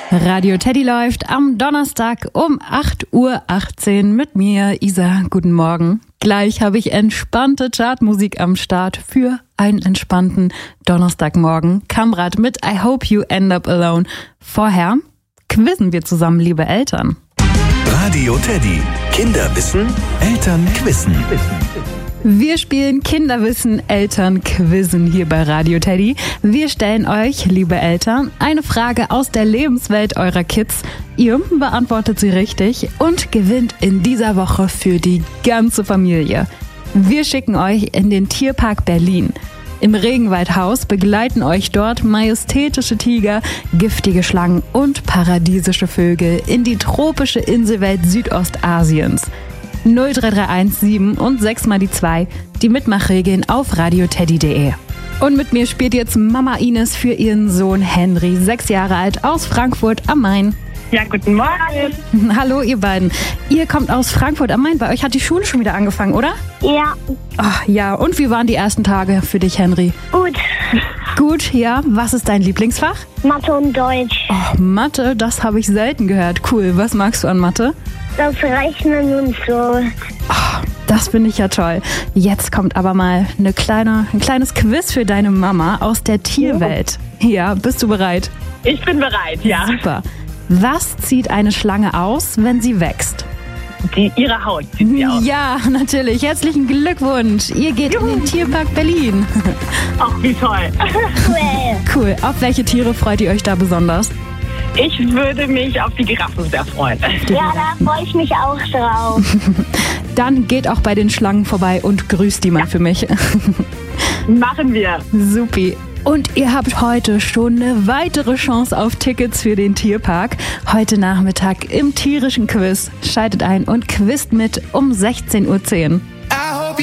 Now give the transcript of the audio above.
Radio Teddy läuft am Donnerstag um 8:18 Uhr mit mir, Isa. Guten Morgen. Gleich habe ich entspannte Chartmusik am Start für einen entspannten Donnerstagmorgen. Kamrat mit I Hope You End Up Alone. Vorher quizzen wir zusammen, liebe Eltern. Radio Teddy. Kinder wissen, Eltern quizzen. Wir spielen Kinderwissen, Eltern quizzen hier bei Radio Teddy. Wir stellen euch, liebe Eltern, eine Frage aus der Lebenswelt eurer Kids. Ihr beantwortet sie richtig und gewinnt in dieser Woche für die ganze Familie. Wir schicken euch in den Tierpark Berlin. Im Regenwaldhaus begleiten euch dort majestätische Tiger, giftige Schlangen und paradiesische Vögel in die tropische Inselwelt Südostasiens. 03317 und 6 mal die 2, die Mitmachregeln auf radioteddy.de. Und mit mir spielt jetzt Mama Ines für ihren Sohn Henry, 6 Jahre alt, aus Frankfurt am Main. Ja, guten Morgen. Hallo ihr beiden. Ihr kommt aus Frankfurt am Main. Bei euch hat die Schule schon wieder angefangen, oder? Ja. Ach, ja, und wie waren die ersten Tage für dich, Henry? Gut. Gut, ja. Was ist dein Lieblingsfach? Mathe und Deutsch. Oh, Mathe, das habe ich selten gehört. Cool. Was magst du an Mathe? Das Rechnen und so. Oh, das finde ich ja toll. Jetzt kommt aber mal ein kleines Quiz für deine Mama aus der Tierwelt. Ja, bist du bereit? Ich bin bereit, ja. Super. Was zieht eine Schlange aus, wenn sie wächst? Ihre Haut zieht sie aus. Ja, natürlich. Herzlichen Glückwunsch. Ihr geht in den Tierpark Berlin. Ach, wie toll. Cool. Auf welche Tiere freut ihr euch da besonders? Ich würde mich auf die Giraffen sehr freuen. Ja, da freue ich mich auch drauf. Dann geht auch bei den Schlangen vorbei und grüßt die mal für mich. Machen wir. Supi. Und ihr habt heute schon eine weitere Chance auf Tickets für den Tierpark. Heute Nachmittag im tierischen Quiz. Schaltet ein und quizt mit um 16:10 Uhr.